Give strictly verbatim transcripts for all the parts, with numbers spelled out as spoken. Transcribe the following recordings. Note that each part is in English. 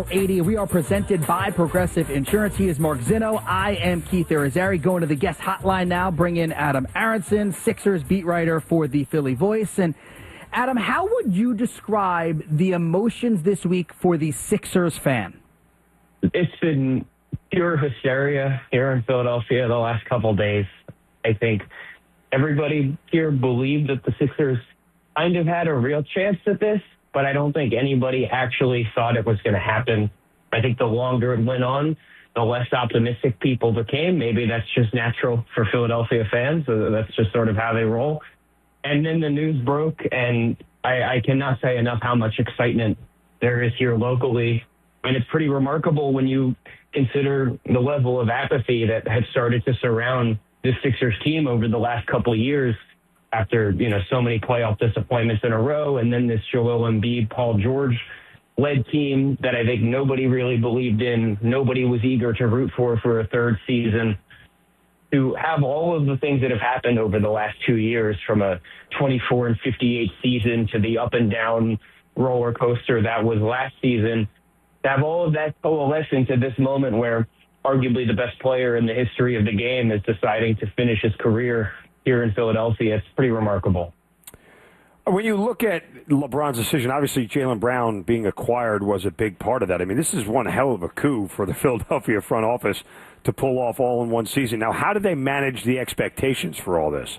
eighty. We are presented by Progressive Insurance. He is Mark Zinno. I am Keith Irizarry. Going to the guest hotline now. Bring in Adam Aronson, Sixers beat writer for the Philly Voice. And Adam, how would you describe the emotions this week for the Sixers fan? It's been pure hysteria here in Philadelphia the last couple of days. I think everybody here believed that the Sixers kind of had a real chance at this, but I don't think anybody actually thought it was going to happen. I think the longer it went on, the less optimistic people became. Maybe that's just natural for Philadelphia fans. So that's just sort of how they roll. And then the news broke, and I, I cannot say enough how much excitement there is here locally. And it's pretty remarkable when you consider the level of apathy that had started to surround this Sixers team over the last couple of years after, you know, so many playoff disappointments in a row, and then this Joel Embiid, Paul George-led team that I think nobody really believed in, nobody was eager to root for for a third season. To have all of the things that have happened over the last two years, from a twenty-four and fifty-eight season to the up and down roller coaster that was last season, to have all of that coalesce into this moment where arguably the best player in the history of the game is deciding to finish his career here in Philadelphia, it's pretty remarkable. When you look at LeBron's decision, obviously Jaylen Brown being acquired was a big part of that. I mean, this is one hell of a coup for the Philadelphia front office to pull off all in one season. Now, how do they manage the expectations for all this?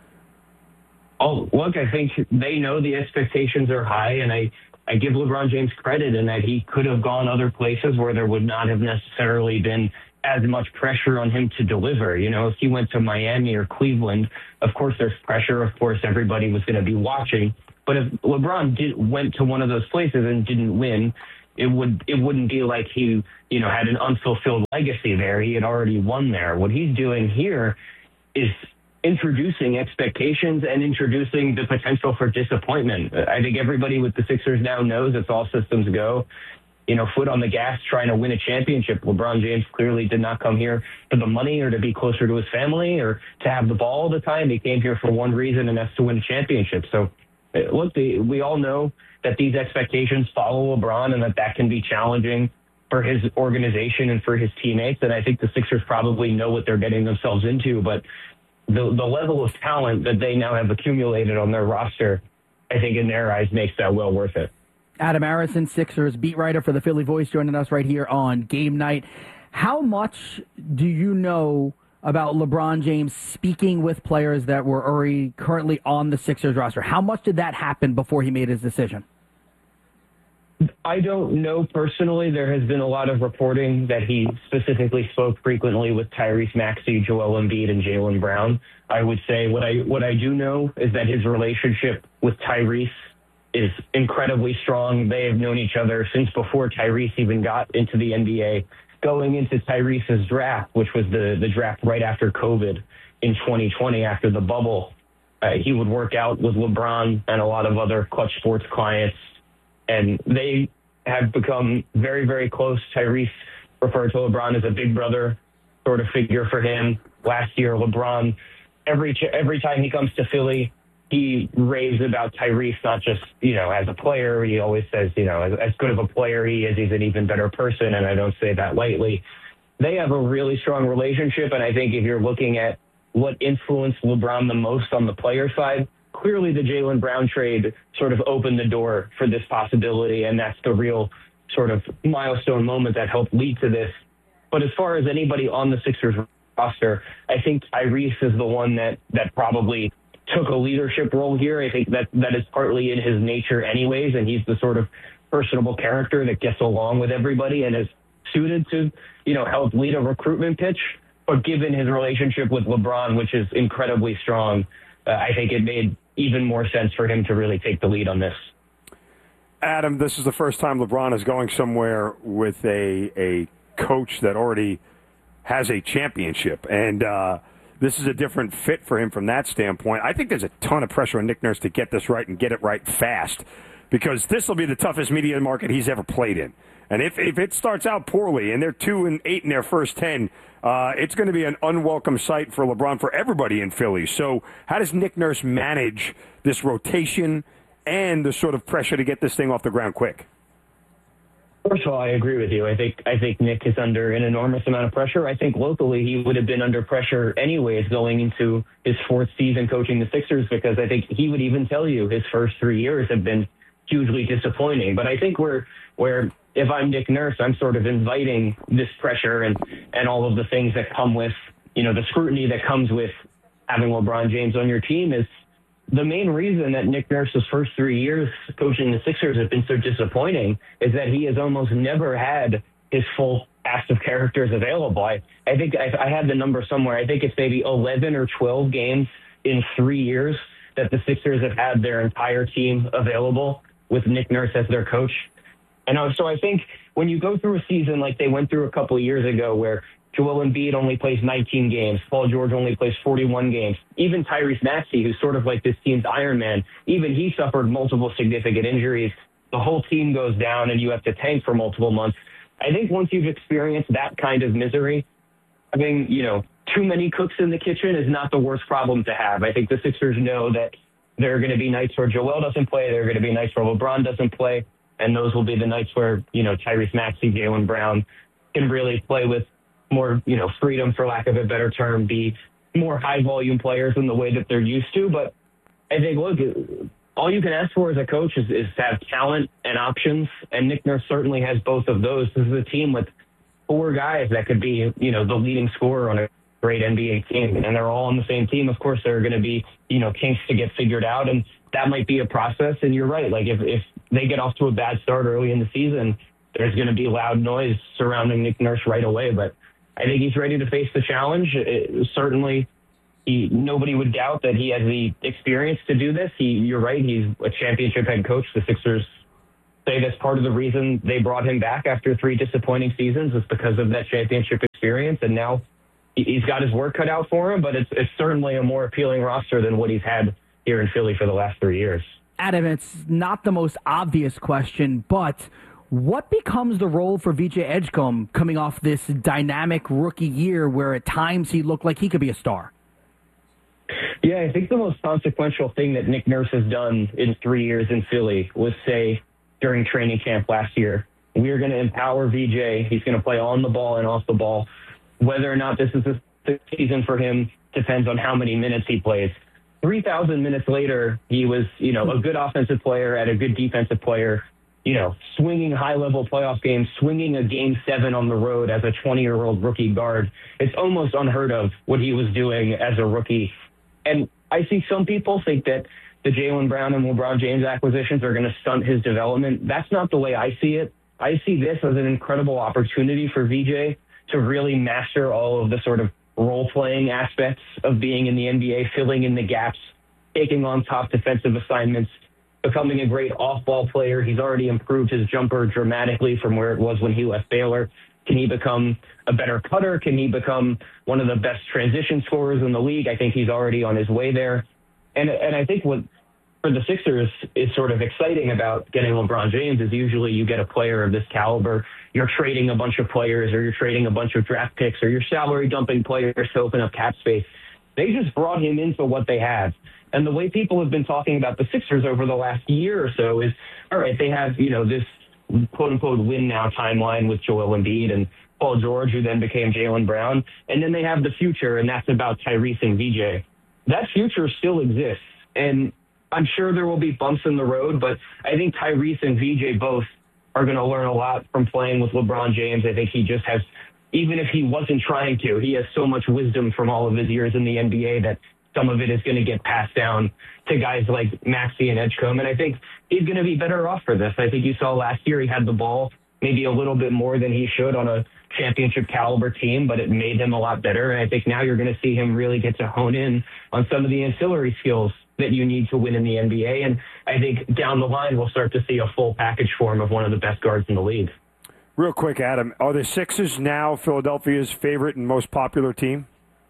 Oh, look, I think they know the expectations are high, and I, I give LeBron James credit in that he could have gone other places where there would not have necessarily been as much pressure on him to deliver. You know, if he went to Miami or Cleveland, of course there's pressure. Of course, everybody was going to be watching. But if LeBron did, went to one of those places and didn't win, it would it wouldn't be like he, you know, had an unfulfilled legacy there. He had already won there. What he's doing here is introducing expectations and introducing the potential for disappointment. I think everybody with the Sixers now knows it's all systems go. You know, foot on the gas, trying to win a championship. LeBron James clearly did not come here for the money or to be closer to his family or to have the ball all the time. He came here for one reason, and that's to win a championship. So, look, the, we all know that these expectations follow LeBron and that that can be challenging for his organization and for his teammates. And I think the Sixers probably know what they're getting themselves into. But the, the level of talent that they now have accumulated on their roster, I think in their eyes makes that well worth it. Adam Aronson, Sixers beat writer for the Philly Voice, joining us right here on Game Night. How much do you know about LeBron James speaking with players that were already currently on the Sixers roster? How much did that happen before he made his decision? I don't know personally. There has been a lot of reporting that he specifically spoke frequently with Tyrese Maxey, Joel Embiid, and Jaylen Brown. I would say what I what I do know is that his relationship with Tyrese is incredibly strong. They have known each other since before Tyrese even got into the N B A. Going into Tyrese's draft, which was the, the draft right after COVID in twenty twenty, after the bubble, uh, he would work out with LeBron and a lot of other Clutch Sports clients, and they have become very, very close. Tyrese referred to LeBron as a big brother sort of figure for him. Last year, LeBron, every every time he comes to Philly, he raves about Tyrese, not just, you know, as a player. He always says, you know, as, as good of a player he is, he's an even better person, and I don't say that lightly. They have a really strong relationship, and I think if you're looking at what influenced LeBron the most on the player side, clearly the Jaylen Brown trade sort of opened the door for this possibility, and that's the real sort of milestone moment that helped lead to this. But as far as anybody on the Sixers roster, I think Tyrese is the one that, that probably took a leadership role here. I think that that is partly in his nature anyways, and he's the sort of personable character that gets along with everybody and is suited to, you know, help lead a recruitment pitch. But given his relationship with LeBron, which is incredibly strong, uh, I think it made even more sense for him to really take the lead on this. Adam, this is the first time LeBron is going somewhere with a a coach that already has a championship, and uh, this is a different fit for him from that standpoint. I think there's a ton of pressure on Nick Nurse to get this right and get it right fast, because this will be the toughest media market he's ever played in. And if, if it starts out poorly and they're two and eight in their first ten, uh, it's going to be an unwelcome sight for LeBron, for everybody in Philly. So how does Nick Nurse manage this rotation and the sort of pressure to get this thing off the ground quick? First of all, I agree with you. I think I think Nick is under an enormous amount of pressure. I think locally he would have been under pressure anyways going into his fourth season coaching the Sixers, because I think he would even tell you his first three years have been hugely disappointing. But I think where where if I'm Nick Nurse, I'm sort of inviting this pressure and, and all of the things that come with, you know, the scrutiny that comes with having LeBron James on your team is the main reason that Nick Nurse's first three years coaching the Sixers have been so disappointing is that he has almost never had his full cast of characters available. I, I think I, I had the number somewhere. I think it's maybe eleven or twelve games in three years that the Sixers have had their entire team available with Nick Nurse as their coach. And so I think when you go through a season like they went through a couple of years ago where Joel Embiid only plays nineteen games. Paul George only plays forty-one games. Even Tyrese Maxey, who's sort of like this team's Iron Man, even he suffered multiple significant injuries. The whole team goes down and you have to tank for multiple months. I think once you've experienced that kind of misery, having, you know, too many cooks in the kitchen is not the worst problem to have. I think the Sixers know that there are going to be nights where Joel doesn't play. There are going to be nights where LeBron doesn't play. And those will be the nights where, you know, Tyrese Maxey, Jaylen Brown can really play with more, you know, freedom, for lack of a better term, be more high-volume players in the way that they're used to. But I think, look, all you can ask for as a coach is, is to have talent and options, and Nick Nurse certainly has both of those. This is a team with four guys that could be, you know, the leading scorer on a great N B A team, and they're all on the same team. Of course, there are going to be, you know, kinks to get figured out, and that might be a process. And you're right. Like, if, if they get off to a bad start early in the season, there's going to be loud noise surrounding Nick Nurse right away. But I think he's ready to face the challenge. It, certainly, he, nobody would doubt that he has the experience to do this. He, you're right, he's a championship head coach. The Sixers say that's part of the reason they brought him back after three disappointing seasons was because of that championship experience. And now he's got his work cut out for him, but it's, it's certainly a more appealing roster than what he's had here in Philly for the last three years. Adam, it's not the most obvious question, but what becomes the role for V J Edgecombe coming off this dynamic rookie year where at times he looked like he could be a star? Yeah, I think the most consequential thing that Nick Nurse has done in three years in Philly was say during training camp last year, we are going to empower V J. He's going to play on the ball and off the ball. Whether or not this is the season for him depends on how many minutes he plays. three thousand minutes later, he was, you know, a good offensive player and a good defensive player, you know, swinging high-level playoff games, swinging a game seven on the road as a twenty-year-old rookie guard. It's almost unheard of what he was doing as a rookie. And I see some people think that the Jaylen Brown and LeBron James acquisitions are going to stunt his development. That's not the way I see it. I see this as an incredible opportunity for V J to really master all of the sort of role-playing aspects of being in the N B A, filling in the gaps, taking on top defensive assignments, becoming a great off-ball player. He's already improved his jumper dramatically from where it was when he left Baylor. Can he become a better cutter? Can he become one of the best transition scorers in the league? I think he's already on his way there. And and I think what for the Sixers is sort of exciting about getting LeBron James is usually you get a player of this caliber, you're trading a bunch of players or you're trading a bunch of draft picks or you're salary dumping players to open up cap space. They just brought him into what they have. And the way people have been talking about the Sixers over the last year or so is, all right, they have, you know, this quote-unquote win now timeline with Joel Embiid and Paul George, who then became Jaylen Brown. And then they have the future, and that's about Tyrese and V J. That future still exists. And I'm sure there will be bumps in the road, but I think Tyrese and V J both are going to learn a lot from playing with LeBron James. I think he just has, even if he wasn't trying to, he has so much wisdom from all of his years in the N B A that some of it is going to get passed down to guys like Maxey and Edgecombe. And I think he's going to be better off for this. I think you saw last year he had the ball maybe a little bit more than he should on a championship caliber team, but it made him a lot better. And I think now you're going to see him really get to hone in on some of the ancillary skills that you need to win in the N B A. And I think down the line, we'll start to see a full package for him of one of the best guards in the league. Real quick, Adam, are the Sixers now Philadelphia's favorite and most popular team?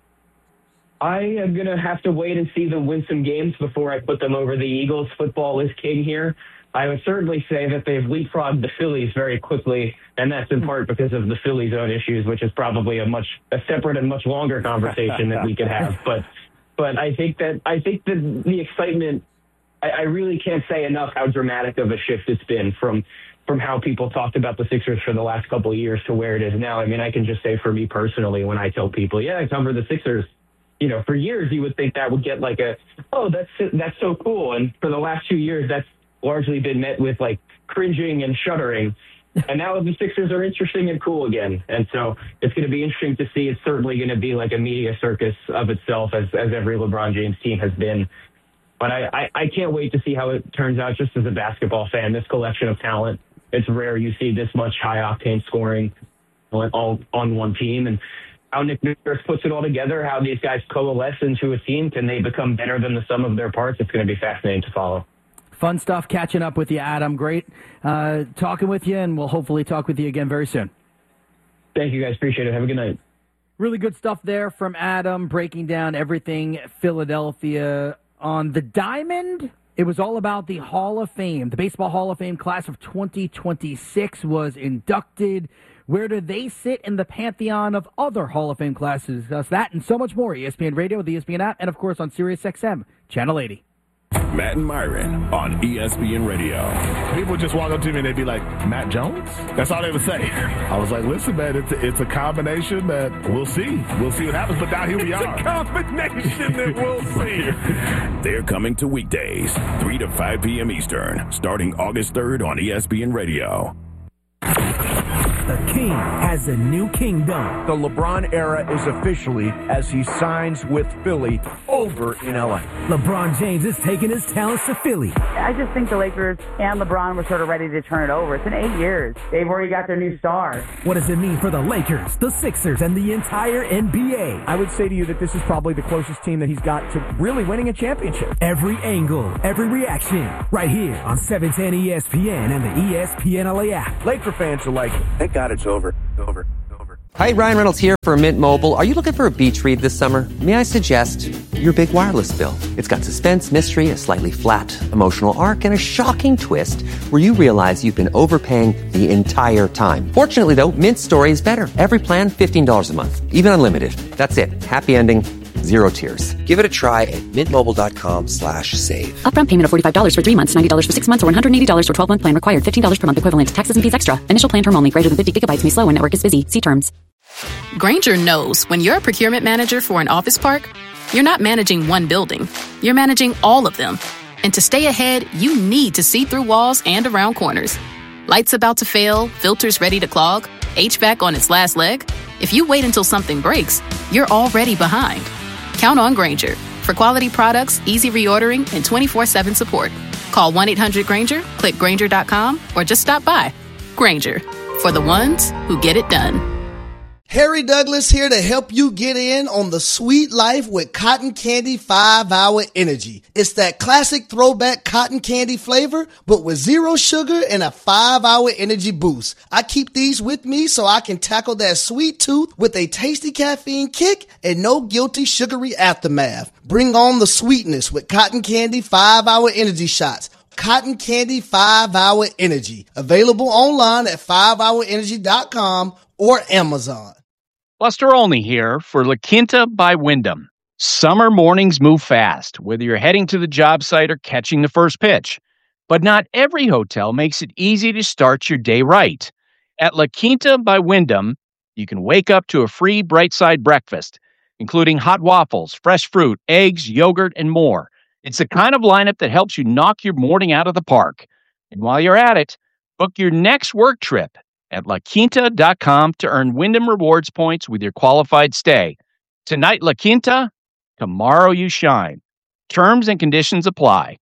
I am going to have to wait and see them win some games before I put them over the Eagles. Football is king here. I would certainly say that they've leapfrogged the Phillies very quickly, and that's in part because of the Phillies' own issues, which is probably a much a separate and much longer conversation that we could have. But but I think that I think that the excitement, I, I really can't say enough how dramatic of a shift it's been from from how people talked about the Sixers for the last couple of years to where it is now. I mean, I can just say for me personally, when I tell people, yeah, I cover the Sixers, you know, for years you would think that would get like a, oh, that's that's so cool. And for the last two years, that's largely been met with like cringing and shuddering. And now the Sixers are interesting and cool again. And so it's going to be interesting to see. It's certainly going to be like a media circus of itself, as, as every LeBron James team has been. But I, I, I can't wait to see how it turns out just as a basketball fan. This collection of talent, it's rare you see this much high-octane scoring all on one team. And how Nick Nurse puts it all together, how these guys coalesce into a team, can they become better than the sum of their parts? It's going to be fascinating to follow. Fun stuff catching up with you, Adam. Great uh, talking with you, and we'll hopefully talk with you again very soon. Thank you, guys. Appreciate it. Have a good night. Really good stuff there from Adam, breaking down everything Philadelphia. On the diamond, it was all about the Hall of Fame. The Baseball Hall of Fame class of twenty twenty-six was inducted. Where do they sit in the pantheon of other Hall of Fame classes? Discuss that and so much more. E S P N Radio, the E S P N app, and of course on Sirius X M, Channel eighty. Matt and Myron on E S P N Radio. People just walk up to me and they'd be like, Matt Jones? That's all they would say. I was like, listen, man, it's a, it's a combination that we'll see. We'll see what happens, but now here we are. It's a combination that we'll see. They're coming to weekdays, three to five p.m. Eastern, starting August third on E S P N Radio. The King has a new kingdom. The LeBron era is officially as he signs with Philly over in L A. LeBron James is taking his talents to Philly. I just think the Lakers and LeBron were sort of ready to turn it over. It's been eight years. They've already got their new star. What does it mean for the Lakers, the Sixers, and the entire N B A? I would say to you that this is probably the closest team that he's got to really winning a championship. Every angle, every reaction, right here on seven ten E S P N and the E S P N L A app. Laker fans are like, thank God it's over, over, over. Hi, Ryan Reynolds here for Mint Mobile. Are you looking for a beach read this summer? May I suggest your big wireless bill? It's got suspense, mystery, a slightly flat, emotional arc, and a shocking twist where you realize you've been overpaying the entire time. Fortunately, though, Mint's story is better. Every plan, fifteen dollars a month. Even unlimited. That's it. Happy ending. Zero tears. Give it a try at mintmobile.com slash save. Upfront payment of forty-five dollars for three months, ninety dollars for six months, or one hundred eighty dollars for twelve-month plan required. fifteen dollars per month equivalent. Taxes and fees extra. Initial plan term only. Greater than fifty gigabytes may slow when network is busy. See terms. Grainger knows when you're a procurement manager for an office park, you're not managing one building. You're managing all of them. And to stay ahead, you need to see through walls and around corners. Lights about to fail, filters ready to clog, H V A C on its last leg. If you wait until something breaks, you're already behind. Count on Grainger for quality products, easy reordering, and twenty-four seven support. Call one eight hundred Grainger, click Grainger dot com, or just stop by. Grainger, for the ones who get it done. Harry Douglas here to help you get in on the sweet life with Cotton Candy five hour Energy. It's that classic throwback cotton candy flavor, but with zero sugar and a five hour energy boost. I keep these with me so I can tackle that sweet tooth with a tasty caffeine kick and no guilty sugary aftermath. Bring on the sweetness with Cotton Candy five hour Energy shots. Cotton Candy five hour Energy. Available online at five hour energy dot com or Amazon. Buster Olney here for La Quinta by Wyndham. Summer mornings move fast, whether you're heading to the job site or catching the first pitch. But not every hotel makes it easy to start your day right. At La Quinta by Wyndham, you can wake up to a free Bright Side breakfast, including hot waffles, fresh fruit, eggs, yogurt, and more. It's the kind of lineup that helps you knock your morning out of the park. And while you're at it, book your next work trip at la quinta dot com to earn Wyndham Rewards points with your qualified stay. Tonight, La Quinta, tomorrow you shine. Terms and conditions apply.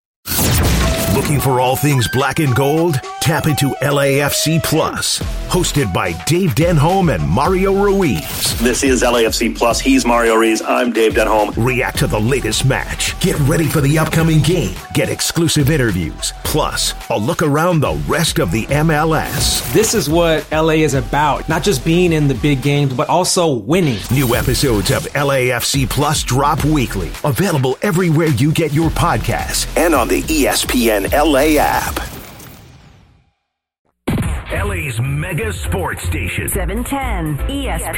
Looking for all things black and gold? Tap into L A F C Plus, hosted by Dave Denholm and Mario Ruiz. This is L A F C Plus. He's Mario Ruiz. I'm Dave Denholm. React to the latest match. Get ready for the upcoming game. Get exclusive interviews. Plus, a look around the rest of the M L S. This is what L A is about. Not just being in the big games, but also winning. New episodes of L A F C Plus drop weekly. Available everywhere you get your podcasts and on the E S P N L A app. L A's mega sports station. seven ten E S P N.